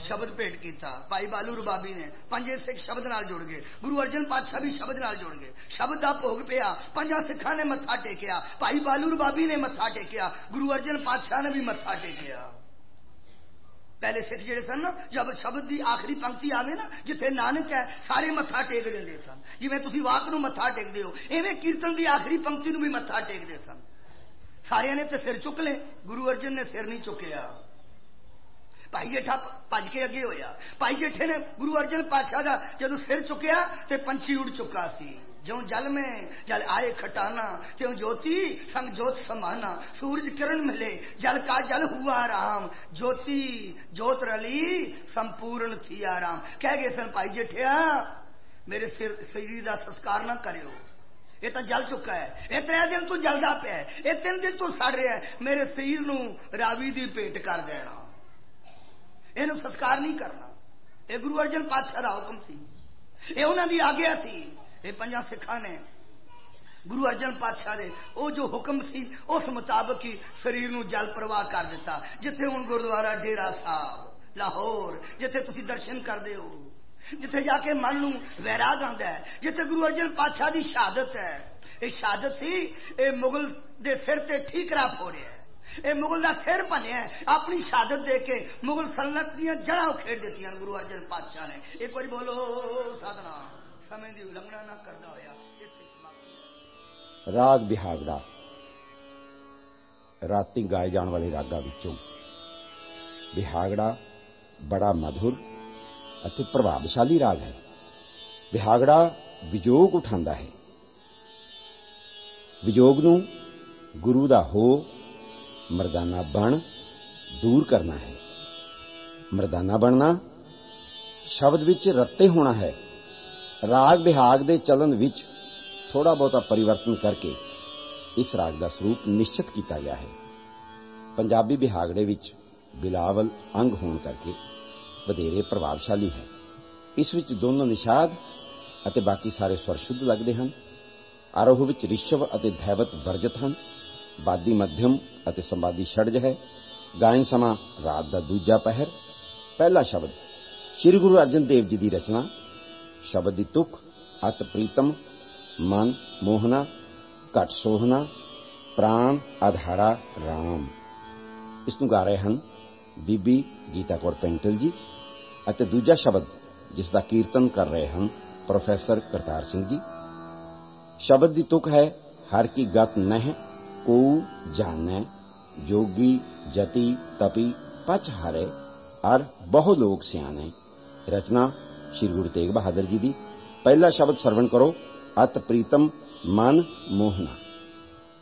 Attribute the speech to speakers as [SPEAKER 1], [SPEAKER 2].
[SPEAKER 1] शब्द भेंट किया। भाई बालू रबाबी ने 5 सिख शब्द नाल जुड़ गए, गुरु अर्जन पातशाह भी शब्द नाल जुड़ गए, शब्द का भोग पिया, 5 सिखा ने मत्था टेकिया, भाई बालू रबाबी ने मत्था टेकिया, गुरु अर्जन पातशाह ने भी मत्था टेकिया। पहले सिख जिहड़े सन ना, जब शब्द की आखिरी पंक्ति आवे ना, जिथे नानक है सारे मत्था टेक देंदे सन। जिवें तुसीं वाक नूं मत्था टेकदे हो, इवें कीर्तन की आखिरी पंक्ति नूं भी मत्था टेकदे सन। सारियां ने तो सिर चुक ले, गुरु अर्जन ने सिर नहीं चुकिया। भाई जेठा भज के अगे होया, भाई जेठे ने गुरु अर्जन पातशाह का जदों सिर चुकिया तो पंछी उड़ चुका सी। ज्यों जल में जल आए खटाना, त्यों ज्योति संग ज्योत समाना, सूरज किरण मिले जल का जल हुआ राम, ज्योति ज्योत रली संपूर्ण थी आराम। कह गए सन भाई जेठिया मेरे शरीर का संस्कार ना करियो, ये तो जल चुका है, ये 3 दिन तो जलदा पिया है, ये 3 दिन तो सड़ रहा है, मेरे शरीर नूं रावी दी भेंट कर देना, इन्हू संस्कार नहीं करना। ये गुरु अर्जन पातशाह का हुक्म सी, ये उन्होंने आग्या सी। ये 5 सिखा ने गुरु अर्जन पातशाह ने वो जो हुक्म सी उस मुताबिक ही शरीर नूं जल प्रवाह कर दिता। जिथे हुण गुरुद्वारा डेरा साहब लाहौर, जिथे तुसीं दर्शन करदे हो, जिथे जाके मन नूं वैराग आंदा है, जिथे गुरु अर्जन पातशाह की शहादत है, ये शहादत सी ये मुगल दे सिर ते ठीकरा फोड़िया, ये मुगल का सिर भनिया, अपनी शहादत दे के मुगल सल्तनत दी जड़ा उखेड़ दी गुरु अर्जन पातशाह ने। एक बार बोलो साधना, समय की उल्लंघना ना करता होया।
[SPEAKER 2] राग बिहागड़ा राती गाए जाने वाले रागां विचों बिहागड़ा बड़ा मधुर अति प्रभावशाली राग है। बिहागड़ा विजोग उठांदा है, विजोग नूं गुरु दा हो मरदाना बन दूर करना है। मरदाना बनना शब्द विच रत्ते होना है। राग बिहाग दे चलन विच थोड़ा बहुता परिवर्तन करके इस राग का स्वरूप निश्चित किया गया है। पंजाबी बिहागड़े विच बिलावल अंग होने करके वधेरे प्रभावशाली है। इस विच दोनों निषाद अते बाकी सारे स्वर शुद्ध लगते हैं। आरोह विच ऋषभ अते धैवत वर्जित हैं। बादी मध्यम अते संवादी षडज है। गायन समा रात का दूजा पहर। पहला शब्द श्री गुरु अर्जन देव जी की रचना। शब्द की तुक अत प्रीतम मन मोहना घट सोहना प्राण आधारा राम। इसनूं गा रहे हैं बीबी गीता कौर पेंटल जी अते दूजा शब्द जिसका कीर्तन कर रहे हैं प्रोफैसर करतार सिंह जी। शब्द की तुक है हर की गत नह को जानै जोगी जति तपी पच हारे और बहु लोग सियाने। रचना श्री गुरु तेग बहादुर जी की। पहला शब्द सरवण करो अत प्रीतम मन मोहना।